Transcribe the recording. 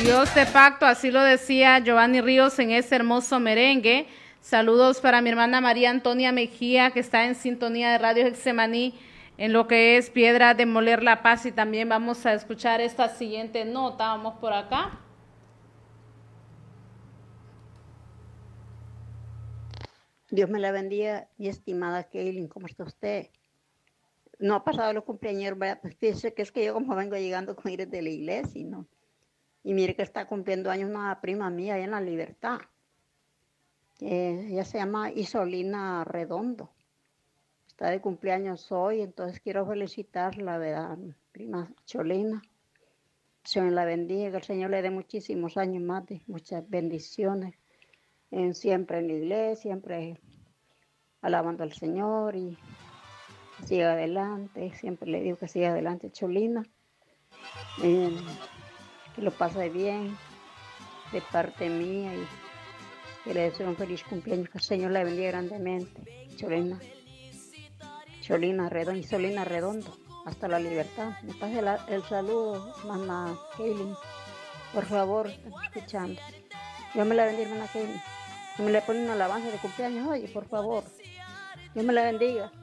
Dios de pacto, así lo decía Giovanni Ríos en ese hermoso merengue. Saludos para mi hermana María Antonia Mejía, que está en sintonía de Radio Hexemaní, en lo que es Piedra de Moler La Paz. Y también vamos a escuchar esta siguiente nota. Vamos por acá. Dios me la bendiga, mi estimada Kaylin, ¿cómo está usted? No ha pasado los cumpleaños, ¿verdad? Pues fíjese que es que yo como vengo llegando con ir de la iglesia, ¿no? Y mire que está cumpliendo años una prima mía allá en La Libertad. Ella se llama Isolina Redondo. Está de cumpleaños hoy, entonces quiero felicitarla, ¿verdad? Prima Cholina. Se me la bendiga, que el Señor le dé muchísimos años más, de muchas bendiciones. Siempre en la iglesia, siempre alabando al Señor y siga adelante. Siempre le digo que siga adelante, Cholina. Que lo pase bien de parte mía y que le deseo un feliz cumpleaños, que el Señor la bendiga grandemente. Cholina Redondo y Solina Redondo, hasta La Libertad. Me pase el saludo, mamá Kaylin, por favor, están escuchando. Dios me la bendiga, hermana Kaylin. Que me le pone una alabanza de cumpleaños, oye, por favor. Dios me la bendiga.